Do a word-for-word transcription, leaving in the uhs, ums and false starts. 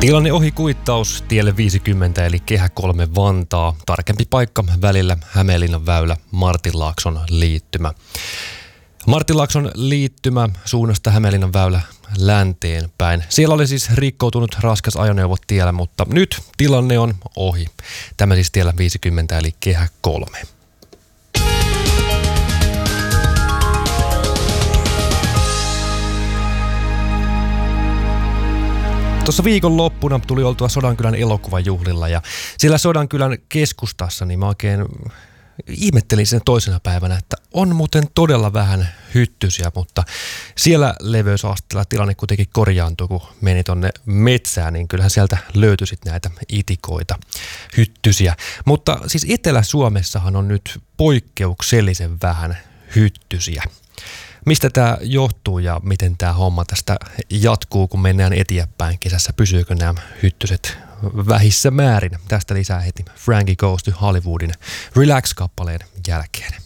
Tilanne ohi kuittaus tielle viisikymmentä eli Kehä kolme Vantaa. Tarkempi paikka välillä Hämeenlinnan väylä Martinlaakson liittymä. Martinlaakson liittymä suunnasta Hämeenlinnan väylä länteen päin. Siellä oli siis rikkoutunut raskas ajoneuvo tiellä, mutta nyt tilanne on ohi. Tämä siis tiellä viisikymmentä eli Kehä kolme. Tuossa viikonloppuna tuli oltua Sodankylän elokuvajuhlilla ja siellä Sodankylän keskustassa niin mä oikein ihmettelin sen toisena päivänä, että on muuten todella vähän hyttysiä, mutta siellä leveysasteella tilanne kuitenkin korjaantui, kun meni tonne metsään, niin kyllähän sieltä löytyi sit näitä itikoita, hyttysiä. Mutta siis Etelä-Suomessahan on nyt poikkeuksellisen vähän hyttysiä. Mistä tämä johtuu ja miten tämä homma tästä jatkuu, kun mennään eteenpäin kesässä? Pysyykö nämä hyttyset vähissä määrin? Tästä lisää heti Frankie Goes to Hollywoodin Relax-kappaleen jälkeen.